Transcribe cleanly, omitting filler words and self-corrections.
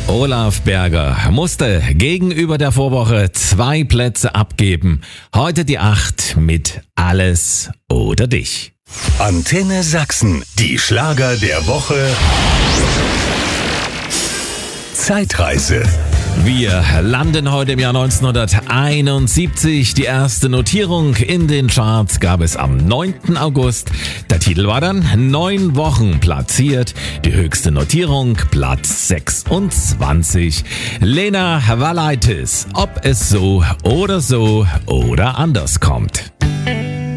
Olaf Berger musste gegenüber der Vorwoche 2 Plätze abgeben. Heute die 8 mit Alles oder dich. Antenne Sachsen, die Schlager der Woche. Zeitreise. Wir landen heute im Jahr 1971. Die erste Notierung in den Charts gab es am 9. August. Der Titel war dann 9 Wochen platziert. Die höchste Notierung Platz 26. Lena Valaitis, ob es so oder anders kommt.